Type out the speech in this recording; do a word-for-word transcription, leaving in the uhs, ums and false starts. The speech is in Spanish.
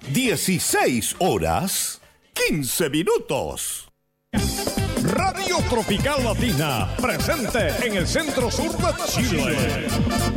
dieciséis horas, quince minutos. Radio Tropical Latina, presente en el centro sur de Chile.